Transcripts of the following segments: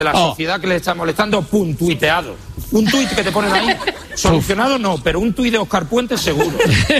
la sociedad que les está molestando, puntuiteado. Un tuit que te ponen ahí, solucionado no, pero un tuit de Óscar Puente seguro.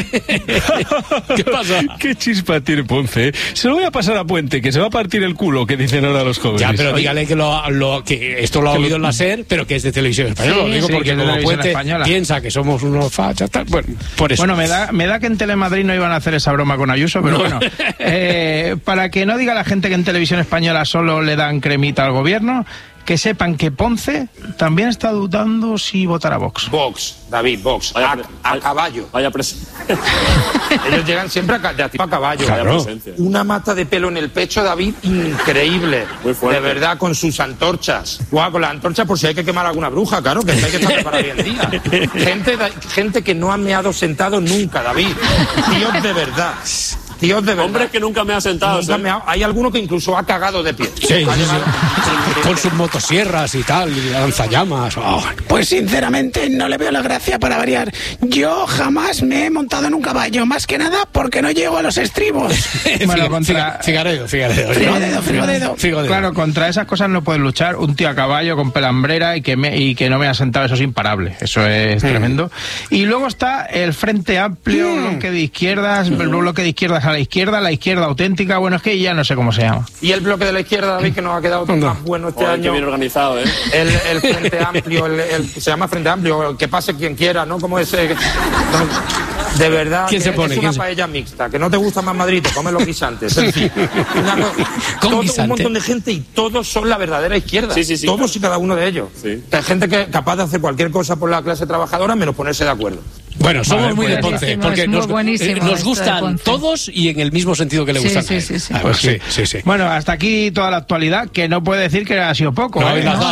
¿Qué pasa? ¿Qué chispa tiene Ponce? Se lo voy a pasar a Puente, que se va a partir el culo, que dicen ahora los jóvenes. Ya, pero dígale que esto lo ha oído en la SER, pero que es de Televisión Española. Lo digo porque como Puente española piensa que somos unos fachas, tal. Bueno, por eso. Bueno, me da que en Telemadrid no iban a hacer esa broma con Ayuso, pero bueno. Para que no diga la gente que en Televisión Española solo le dan cremita al gobierno, que sepan que Ponce también está dudando si votará Vox. Vox, David, Vox, a caballo. Vaya presencia. Ellos llegan siempre a caballo. Claro. Una mata de pelo en el pecho, David, increíble. Muy fuerte. De verdad, con sus antorchas. Guau, con las antorchas por si hay que quemar alguna bruja, claro, que hay que estar preparado bien día. Gente que no ha meado sentado nunca, David. Tíos de verdad. Tíos de verdad. Hombres que nunca me ha sentado. Hay alguno que incluso ha cagado de pie. Sí. Con sus motosierras y tal, y lanzallamas. Oh. Pues sinceramente no le veo la gracia para variar. Yo jamás me he montado en un caballo, más que nada porque no llego a los estribos. Bueno, contra... Figaredo. Frigodedo. Claro, contra esas cosas no puedes luchar. Un tío a caballo con pelambrera y que no me ha sentado, eso es imparable. Eso es tremendo. Y luego está el Frente Amplio, bloque de izquierdas, el bloque de izquierdas a la izquierda auténtica. Bueno, es que ya no sé cómo se llama. Y el bloque de la izquierda, David, que nos ha quedado más bueno este año. Qué bien organizado, ¿eh? El Frente Amplio, se llama Frente Amplio, que pase quien quiera, ¿no? Como ese... De verdad, ¿quién se pone? Es una paella mixta, que no te gusta más Madrid, te comes los guisantes. En fin, un montón de gente y todos son la verdadera izquierda. Sí. Todos y cada uno de ellos. Sí. Hay gente que es capaz de hacer cualquier cosa por la clase trabajadora menos ponerse de acuerdo. Bueno, somos muy de Ponce, porque nos gustan todos y en el mismo sentido que le gustan. Sí. Bueno, hasta aquí toda la actualidad, que no puede decir que ha sido poco.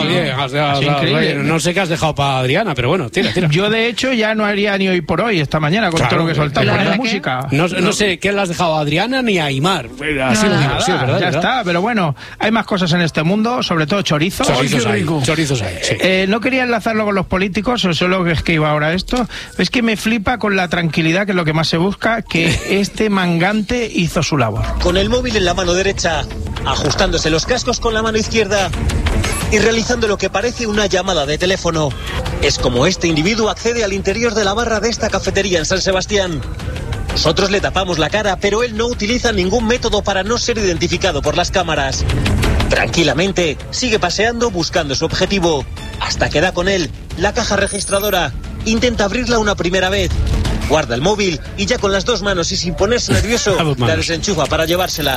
No sé qué has dejado para Adriana, pero bueno, tira. Yo, de hecho, ya no haría ni hoy por hoy, esta mañana, con todo lo que soltamos de música. No sé qué le has dejado a Adriana ni a Aimar. ¿Verdad? Ya está, pero bueno, hay más cosas en este mundo, sobre todo chorizos. Chorizos hay, sí. No quería enlazarlo con los políticos, solo es que iba ahora esto. Es que me flipa con la tranquilidad, que es lo que más se busca, que este mangante hizo su labor. Con el móvil en la mano derecha, ajustándose los cascos con la mano izquierda y realizando lo que parece una llamada de teléfono. Es como este individuo accede al interior de la barra de esta cafetería en San Sebastián. Nosotros le tapamos la cara, pero él no utiliza ningún método para no ser identificado por las cámaras. Tranquilamente, sigue paseando buscando su objetivo, hasta que da con él la caja registradora. Intenta abrirla una primera vez, guarda el móvil y ya con las dos manos y sin ponerse nervioso, la desenchufa para llevársela.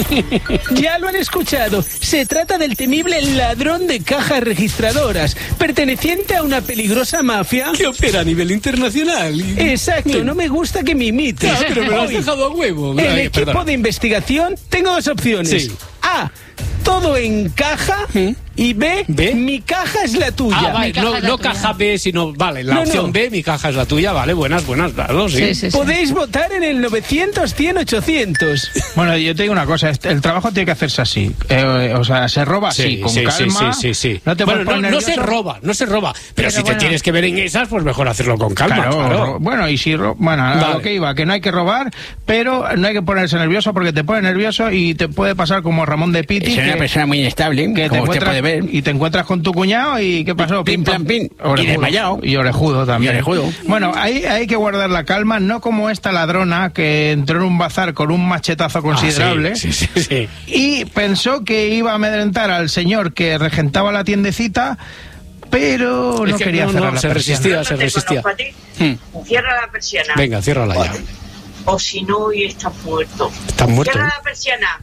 Ya lo han escuchado. Se trata del temible ladrón de cajas registradoras, perteneciente a una peligrosa mafia que opera a nivel internacional. Exacto, no me gusta que me imites. Pero me lo has dejado a huevo. El equipo de investigación, tengo dos opciones. Sí. A, todo encaja. Y B, mi caja es la tuya. Vale, no caja B, sino, vale, la opción B, mi caja es la tuya, vale, buenas, claro, sí. Podéis votar en el 900-100-800. Bueno, yo te digo una cosa, el trabajo tiene que hacerse así. O sea, se roba así, con calma. Sí. No te no se roba, pero si te tienes que ver en esas, pues mejor hacerlo con calma. Claro. Bueno, y si a lo que iba, que no hay que robar, pero no hay que ponerse nervioso, porque te pone nervioso y te puede pasar como Ramón de Piti. Es una persona muy inestable, que como usted puede ver. Y te encuentras con tu cuñado y ¿qué pasó? Pim, pam, pim. Y desmayado. Y orejudo también. Orejudo. Bueno, hay que guardar la calma, no como esta ladrona que entró en un bazar con un machetazo considerable sí. Y pensó que iba a amedrentar al señor que regentaba la tiendecita, pero no quería cerrar la persiana. Se resistía. Cierra la persiana. Venga, ciérrala ya. O si no, hoy estás muerto. ¿Estás muerto? Cierra la persiana.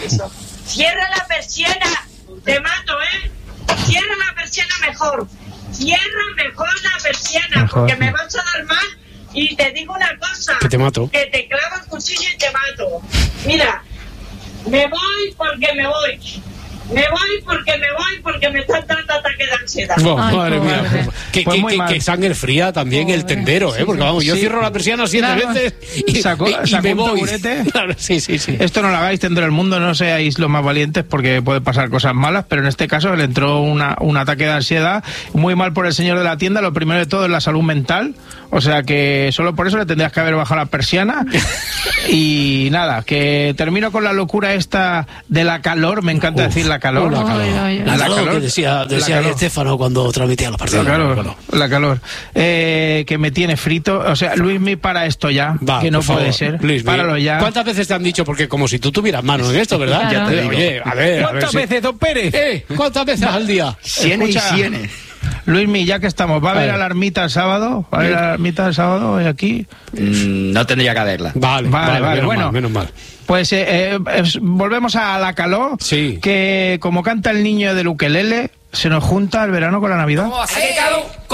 Cierra la persiana. Te mato, ¿eh? Cierra la persiana mejor. Cierra mejor la persiana, porque me vas a dar mal. Y te digo una cosa. Que te mato. Que te clavo el cuchillo y te mato. Mira, me voy porque me voy. Me voy porque me están dando ataque de ansiedad. Madre mía. Que sangre fría también el tendero, porque vamos, yo cierro la persiana 7 veces y sacó me un voy. taburete. Claro, sí. Esto no lo hagáis, tendero del mundo, no seáis los más valientes porque puede pasar cosas malas, pero en este caso le entró un ataque de ansiedad, muy mal por el señor de la tienda. Lo primero de todo es la salud mental, o sea que solo por eso le tendrías que haber bajado la persiana. Y nada, que termino con la locura esta de la calor, me encanta decir la calor. La calor que decía Estéfano cuando transmitía los partidos. La calor. Que me tiene frito, o sea, Luismi, para esto ya, que no puede ser. Luismi, páralo ya. ¿Cuántas veces te han dicho? Porque como si tú tuvieras manos en esto, ¿verdad? Claro. Ya te digo. Oye, a ver. ¿Cuántas veces, don Pérez? ¿Cuántas veces al día? Cienes. Luismi, ya que estamos, ¿va a haber a la ermita el sábado? ¿Va a haber a la ermita el sábado hoy aquí? No tendría que haberla. Vale, bueno. Menos mal. Pues volvemos a la calor, que como canta el niño del ukelele, se nos junta el verano con la Navidad.